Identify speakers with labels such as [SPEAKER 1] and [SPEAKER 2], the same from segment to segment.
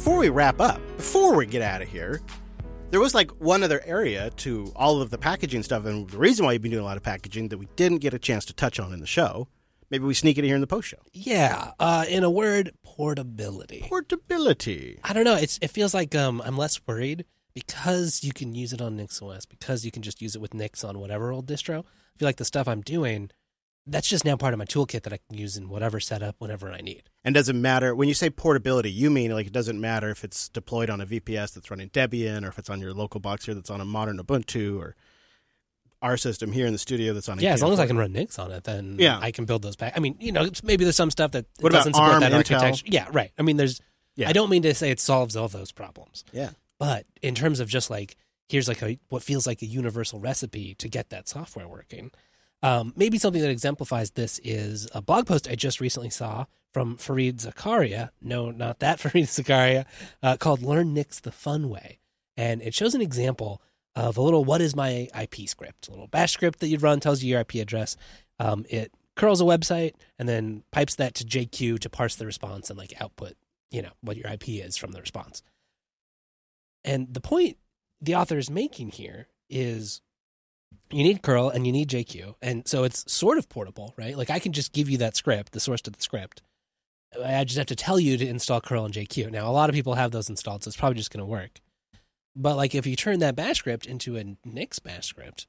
[SPEAKER 1] before we wrap up, before we get out of here, there was like one other area to all of the packaging stuff, and the reason why you've been doing a lot of packaging that we didn't get a chance to touch on in the show. Maybe we sneak it here in the post show.
[SPEAKER 2] Yeah, in a word, portability.
[SPEAKER 1] Portability.
[SPEAKER 2] I don't know. It feels like I'm less worried because you can use it on NixOS, because you can just use it with Nix on whatever old distro. I feel like the stuff I'm doing, that's just now part of my toolkit that I can use in whatever setup whenever I need.
[SPEAKER 1] And does it matter, when you say portability, you mean like it doesn't matter if it's deployed on a VPS that's running Debian, or if it's on your local box here that's on a modern Ubuntu, or our system here in the studio that's on a
[SPEAKER 2] as long as I can run Nix on it, then I can build those I mean, maybe there's some stuff that doesn't support
[SPEAKER 1] ARM,
[SPEAKER 2] that
[SPEAKER 1] Intel?
[SPEAKER 2] architecture. Yeah, right. I mean, I don't mean to say it solves all those problems.
[SPEAKER 1] Yeah.
[SPEAKER 2] But in terms of just like, here's like what feels like a universal recipe to get that software working. Maybe something that exemplifies this is a blog post I just recently saw from Fareed Zakaria. No, not that Fareed Zakaria, called Learn Nix the Fun Way. And it shows an example of a little what is my IP script, a little bash script that you'd run, tells you your IP address. It curls a website and then pipes that to JQ to parse the response and like output, what your IP is from the response. And the point the author is making here is you need curl and you need JQ. And so it's sort of portable, right? Like I can just give you that script, the source to the script. I just have to tell you to install curl and JQ. Now, a lot of people have those installed, so it's probably just going to work. But like if you turn that bash script into a Nix bash script,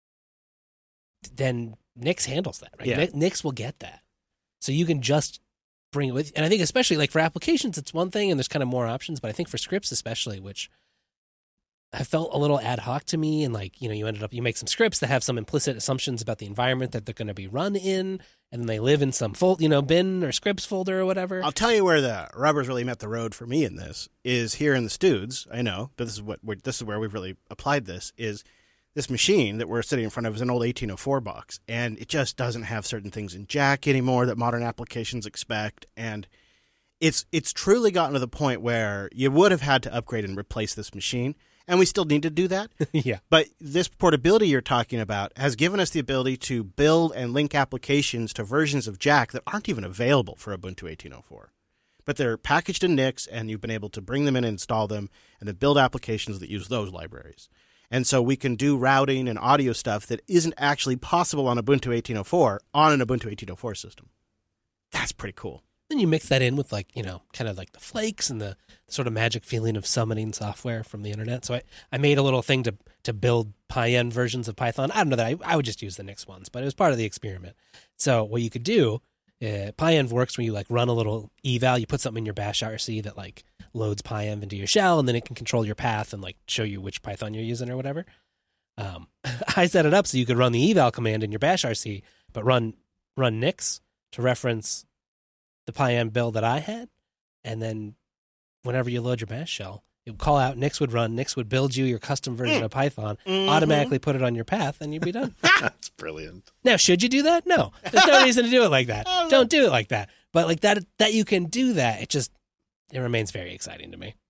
[SPEAKER 2] then Nix handles that, right?
[SPEAKER 1] Yeah.
[SPEAKER 2] Nix will get that. So you can just bring it with you. And I think especially like for applications, it's one thing and there's kind of more options. But I think for scripts especially, which have felt a little ad hoc to me, and like, you make some scripts that have some implicit assumptions about the environment that they're going to be run in, and then they live in some bin or scripts folder or whatever.
[SPEAKER 1] I'll tell you where the rubber's really met the road for me in this is here in the Studs. I know, but this is where we've really applied this, is this machine that we're sitting in front of is an old 1804 box, and it just doesn't have certain things in Jack anymore that modern applications expect, and it's truly gotten to the point where you would have had to upgrade and replace this machine. And we still need to do that.
[SPEAKER 2] Yeah.
[SPEAKER 1] But this portability you're talking about has given us the ability to build and link applications to versions of Jack that aren't even available for Ubuntu 18.04. But they're packaged in Nix, and you've been able to bring them in and install them, and then build applications that use those libraries. And so we can do routing and audio stuff that isn't actually possible on Ubuntu 18.04 on an Ubuntu 18.04 system. That's pretty cool.
[SPEAKER 2] Then you mix that in with like, kind of like the flakes and the sort of magic feeling of summoning software from the internet. So I made a little thing to build PyEnv versions of Python. I don't know that I would just use the Nix ones, but it was part of the experiment. So what you could do, PyEnv works when you like run a little eval. You put something in your bash RC that like loads PyEnv into your shell, and then it can control your path and like show you which Python you're using or whatever. I set it up so you could run the eval command in your bash RC, but run Nix to reference the PyEnv build that I had, and then whenever you load your bash shell, it would call out, Nix would run, Nix would build you your custom version of Python, automatically put it on your path, and you'd be done.
[SPEAKER 3] That's brilliant.
[SPEAKER 2] Now, should you do that? No. There's no reason to do it like that. Don't do it like that. But like that you can do that, it remains very exciting to me.